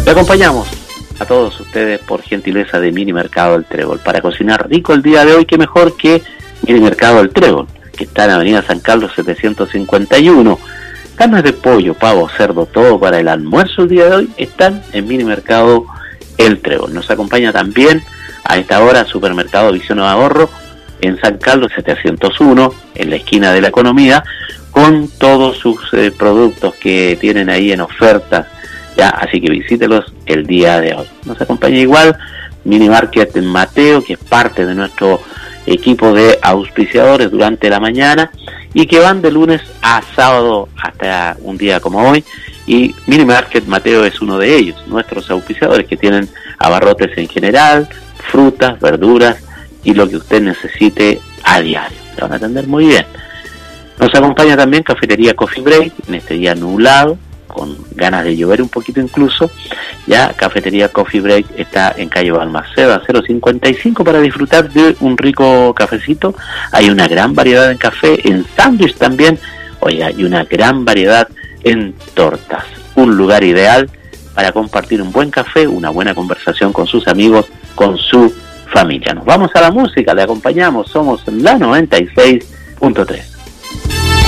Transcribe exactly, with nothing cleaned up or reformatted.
Le acompañamos a todos ustedes por gentileza de Mini Mercado El Trébol. Para cocinar rico el día de hoy, qué mejor que Mini Mercado El Trébol, que está en Avenida San Carlos setecientos cincuenta y uno. Carnes de pollo, pavo, cerdo, todo para el almuerzo el día de hoy están en Mini Mercado El Trébol. Nos acompaña también a esta hora Supermercado Visión Ahorro en San Carlos setecientos uno, en la esquina de la Economía, con todos sus eh, productos que tienen ahí en oferta. Ya, así que visítelos el día de hoy. Nos acompaña igual Mini Market Mateo, que es parte de nuestro equipo de auspiciadores durante la mañana y que van de lunes a sábado hasta un día como hoy, y Mini Market Mateo es uno de ellos, nuestros auspiciadores, que tienen abarrotes en general, frutas, verduras y lo que usted necesite a diario. Se van a atender muy bien. Nos acompaña también Cafetería Coffee Break en este día nublado, con ganas de llover un poquito incluso. Ya Cafetería Coffee Break está en calle Balmaceda cero cincuenta y cinco para disfrutar de un rico cafecito. Hay una gran variedad en café, en sándwich también, oiga, y una gran variedad en tortas. Un lugar ideal para compartir un buen café, una buena conversación con sus amigos, con su familia. Nos vamos a la música, le acompañamos, somos la noventa y seis punto tres.